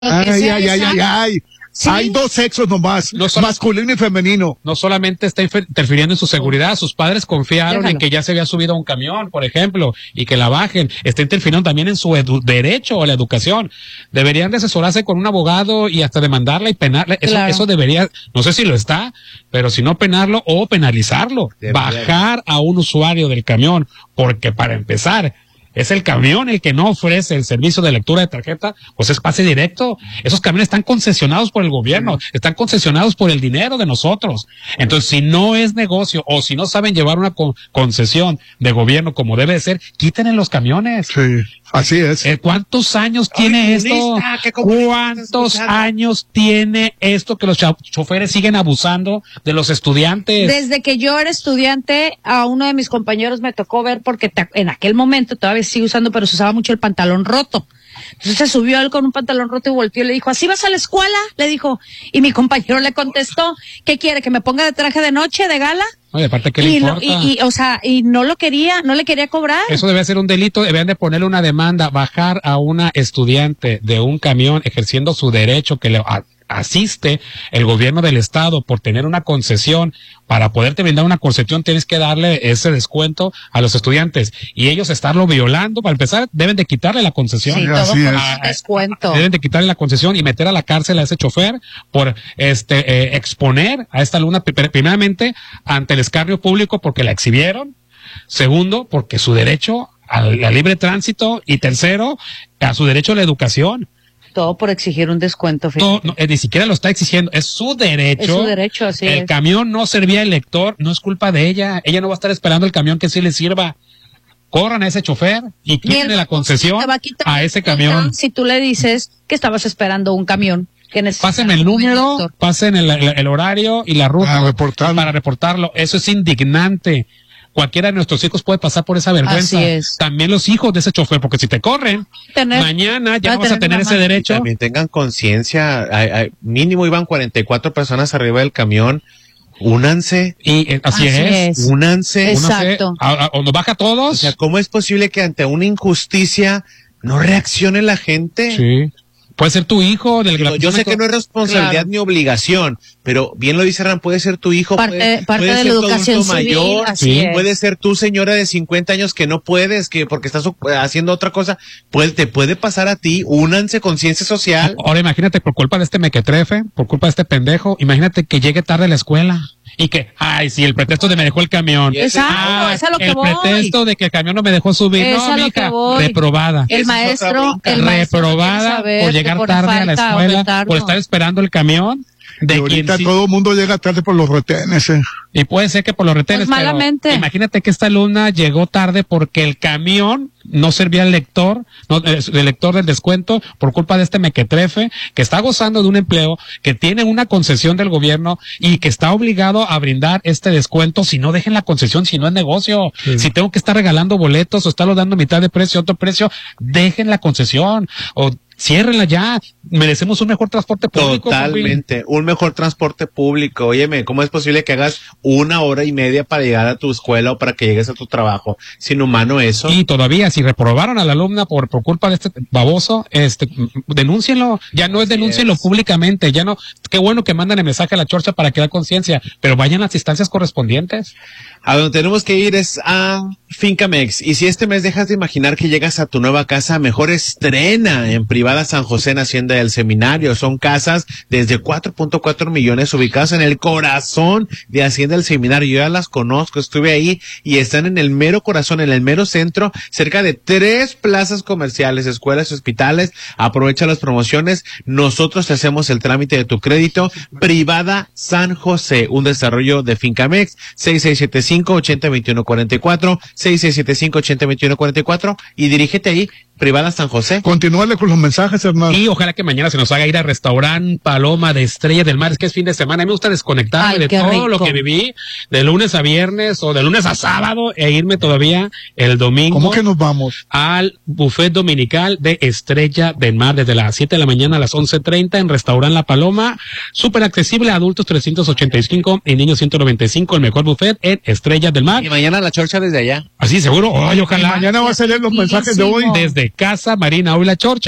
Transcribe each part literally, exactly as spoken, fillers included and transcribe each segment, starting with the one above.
Ay, ay, ay, ay, ay. ¿Sí? Hay dos sexos nomás, no solo, masculino y femenino. No solamente está interfiriendo en su seguridad, sus padres confiaron Déjalo. en que ya se había subido a un camión, por ejemplo, y que la bajen. Está interfiriendo también en su edu- derecho a la educación. Deberían de asesorarse con un abogado y hasta demandarla y penarla. Eso, claro. eso debería, no sé si lo está, pero si no penarlo o penalizarlo. Debería. Bajar a un usuario del camión, porque para empezar, es el camión el que no ofrece el servicio de lectura de tarjeta, pues es pase directo. Esos camiones están concesionados por el gobierno, sí. están concesionados por el dinero de nosotros. Entonces, si no es negocio o si no saben llevar una con- concesión de gobierno como debe de ser, quítenle los camiones. Sí, así es. Eh, ¿Cuántos años tiene Ay, esto? ¿Cuántos años tiene esto que los cho- choferes siguen abusando de los estudiantes? Desde que yo era estudiante, a uno de mis compañeros me tocó ver, porque te, en aquel momento todavía sigue usando, pero se usaba mucho el pantalón roto. Entonces se subió él con un pantalón roto y volteó y le dijo, ¿así vas a la escuela? Le dijo, y mi compañero le contestó, ¿qué quiere? ¿Que me ponga de traje de noche, de gala? Oye, aparte, ¿qué le y, importa? Lo, y, y, o sea, y no lo quería, no le quería cobrar. Eso debe ser un delito, deben de ponerle una demanda, bajar a una estudiante de un camión ejerciendo su derecho que le a, asiste el gobierno del estado por tener una concesión. Para poderte brindar una concesión tienes que darle ese descuento a los estudiantes y ellos estarlo violando. Para empezar, deben de quitarle la concesión. Sí, todo por a, descuento. Deben de quitarle la concesión y meter a la cárcel a ese chofer por este eh, exponer a esta alumna primeramente ante el escarnio público porque la exhibieron. Segundo, porque su derecho al, al libre tránsito, y tercero, a su derecho a la educación. Todo por exigir un descuento. Todo, no, ni siquiera lo está exigiendo, es su derecho. Es su derecho, así El es. camión no servía al lector, no es culpa de ella. Ella no va a estar esperando el camión que sí le sirva. Corran a ese chofer y quítenle la concesión a, a ese camión. Si tú le dices que estabas esperando un camión. Pásenme el número, pasen el, el, el horario y la ruta para reportarlo. para reportarlo. Eso es indignante. Cualquiera de nuestros hijos puede pasar por esa vergüenza. Así es. También los hijos de ese chofer, porque si te corren, tener, mañana ya no vas a tener ese derecho. También tengan conciencia, mínimo iban cuarenta y cuatro personas arriba del camión. Únanse. Y eh, así, así es. es. Únanse. Exacto. O nos baja a todos. O sea, ¿cómo es posible que ante una injusticia no reaccione la gente? Sí. Puede ser tu hijo. Del Digo, yo sé que no es responsabilidad claro. ni obligación, pero bien lo dice Ran, puede ser tu hijo, parte, puede, parte puede de ser la tu educación adulto civil, mayor, así es. Puede ser tu señora de cincuenta años que no puedes, que porque estás haciendo otra cosa, puede, te puede pasar a ti. Únanse, conciencia social. Ahora imagínate, por culpa de este mequetrefe, por culpa de este pendejo, imagínate que llegue tarde a la escuela. Y que, ay, sí, el pretexto de me dejó el camión. Exacto, ah, es a lo que el voy. El pretexto de que el camión no me dejó subir. Es no, a lo mija, que voy. reprobada. El maestro, el maestro reprobada por llegar por tarde a la escuela, por estar esperando el camión. De y ahorita quien, todo el mundo llega tarde por los retenes. Eh. Y puede ser que por los retenes, pues pero malamente. Imagínate que esta alumna llegó tarde porque el camión no servía al lector, no, el lector del descuento, por culpa de este mequetrefe, que está gozando de un empleo, que tiene una concesión del gobierno y que está obligado a brindar este descuento. Si no, dejen la concesión, si no es negocio. Sí. Si tengo que estar regalando boletos o estarlo dando mitad de precio, otro precio, dejen la concesión. O ciérrenla ya, merecemos un mejor transporte público. Totalmente, un mejor transporte público. Óyeme, ¿cómo es posible que hagas una hora y media para llegar a tu escuela o para que llegues a tu trabajo? Es inhumano eso. Y todavía, si reprobaron a la alumna por, por culpa de este baboso, este, denúncienlo. Ya no es denúncienlo públicamente, ya no, qué bueno que mandan el mensaje a la chorcha para crear conciencia, pero vayan a las instancias correspondientes. A donde tenemos que ir es a Fincamex. Y si este mes dejas de imaginar que llegas a tu nueva casa, mejor estrena en Privada San José en Hacienda del Seminario. Son casas desde cuatro punto cuatro millones ubicadas en el corazón de Hacienda del Seminario. Yo ya las conozco, estuve ahí y están en el mero corazón, en el mero centro, cerca de tres plazas comerciales, escuelas y hospitales. Aprovecha las promociones. Nosotros te hacemos el trámite de tu crédito. Privada San José, un desarrollo de Fincamex. seis seis siete cinco, ocho cero dos uno cuatro cuatro, seis seis siete cinco, ocho cero dos uno cuatro cuatro y dirígete ahí, Privada San José. Continuarle con los mensajes, hermano. Y ojalá que mañana se nos haga ir al restaurante Paloma de Estrella del Mar. Es que es fin de semana. A mí me gusta desconectarme Ay, de todo rico. Lo que viví, de lunes a viernes o de lunes a sábado, e irme todavía el domingo. ¿Cómo que nos vamos? Al buffet dominical de Estrella del Mar, desde las siete de la mañana a las once treinta en restaurante La Paloma. Súper accesible, adultos trescientos ochenta y cinco y niños ciento noventa y cinco. El mejor buffet en Estrella del Mar. Y mañana la chorcha desde allá. Así, seguro. Ay, ojalá. Y mañana va a salir los mensajes de hoy. Desde Casa Marina, hoy la chorcha, porque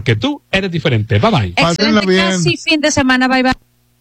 porque tú eres diferente. Bye bye. Pásenla Excelente bien. casi fin de semana. Bye bye.